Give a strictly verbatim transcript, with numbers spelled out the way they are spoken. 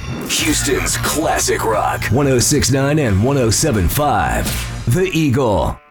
Houston's classic rock. one oh six point nine and one oh seven point five. The Eagle.